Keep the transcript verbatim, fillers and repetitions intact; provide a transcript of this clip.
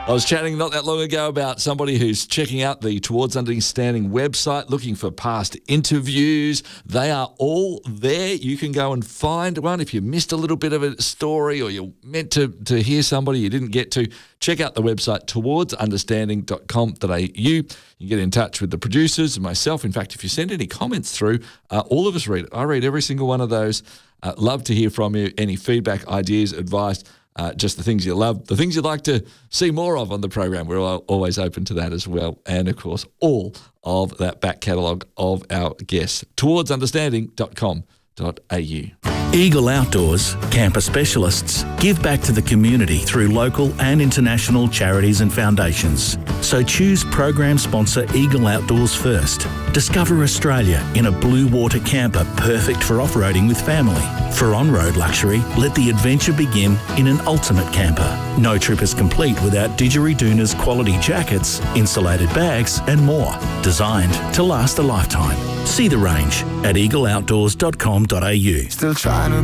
I was chatting not that long ago about somebody who's checking out the Towards Understanding website, looking for past interviews. They are all there. You can go and find one. If you missed a little bit of a story or you're meant to, to hear somebody you didn't get to, check out the website towards understanding dot com dot a u. You can get in touch with the producers and myself. In fact, if you send any comments through, uh, all of us read it. I read every single one of those. Uh, love to hear from you. Any feedback, ideas, advice. Uh, just the things you love, the things you'd like to see more of on the program. We're always open to that as well. And, of course, all of that back catalogue of our guests. towards understanding dot com dot a u. Eagle Outdoors, camper specialists, give back to the community through local and international charities and foundations. So choose program sponsor Eagle Outdoors first. Discover Australia in a blue water camper perfect for off-roading with family. For on-road luxury, let the adventure begin in an ultimate camper. No trip is complete without Didgeridoon's quality jackets, insulated bags and more, designed to last a lifetime. See the range at eagle outdoors dot com dot a u. Still trying to